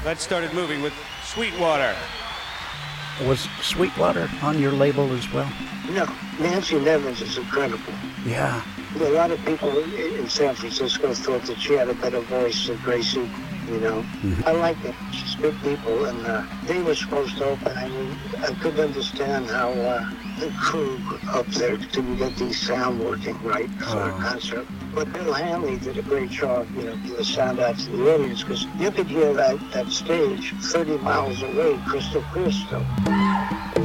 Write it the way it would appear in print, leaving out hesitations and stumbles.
That started moving with Sweetwater. Was Sweetwater on your label as well? No, Nancy Nevins is incredible. Yeah. A lot of people in San Francisco thought that she had a better voice than Gracie, you know. I like it. She's good people, and they were supposed to open. I mean, I couldn't understand how the crew up there didn't get the sound working right for a concert. But Bill Hanley did a great job, you know, give the sound out to the audience, because you could hear that stage 30 miles away, crystal clear still.